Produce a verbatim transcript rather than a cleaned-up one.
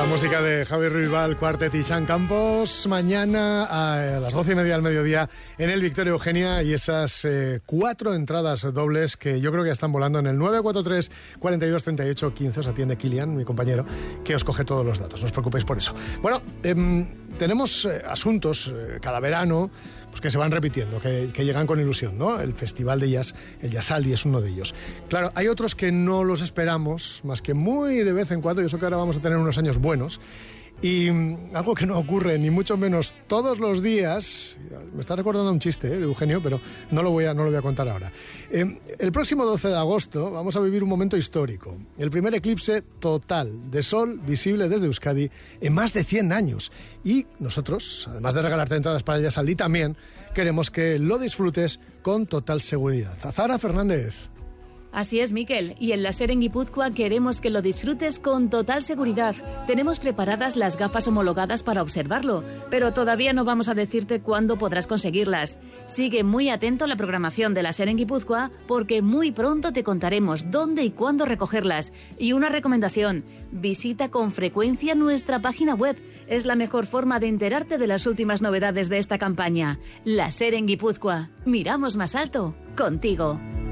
La música de Javi Ruibal, Quartet y Xan Campos. Mañana a las doce y media del mediodía en el Victoria Eugenia, y esas eh, cuatro entradas dobles que yo creo que ya están volando en el nueve cuatro tres, cuarenta y dos, treinta y ocho, quince. Os atiende Kilian, mi compañero, que os coge todos los datos. No os preocupéis por eso. Bueno, eh, tenemos eh, asuntos eh, cada verano pues que se van repitiendo, que, que llegan con ilusión, ¿no? El Festival de Jazz, el Jazzaldi, es uno de ellos. Claro, hay otros que no los esperamos, más que muy de vez en cuando, y eso que ahora vamos a tener unos años buenos. Y um, algo que no ocurre, ni mucho menos todos los días. Me está recordando un chiste ¿eh? de Eugenio, pero no lo voy a, no lo voy a contar ahora. Eh, el próximo doce de agosto vamos a vivir un momento histórico. El primer eclipse total de sol visible desde Euskadi en más de cien años. Y nosotros, además de regalarte entradas para el Jazzaldi, también queremos que lo disfrutes con total seguridad. Zahara Fernández. Así es, Miquel, y en la SER en Guipúzcoa queremos que lo disfrutes con total seguridad. Tenemos preparadas las gafas homologadas para observarlo, pero todavía no vamos a decirte cuándo podrás conseguirlas. Sigue muy atento a la programación de la SER en Guipúzcoa, porque muy pronto te contaremos dónde y cuándo recogerlas. Y una recomendación, visita con frecuencia nuestra página web. Es la mejor forma de enterarte de las últimas novedades de esta campaña. La SER en Guipúzcoa. Miramos más alto, contigo.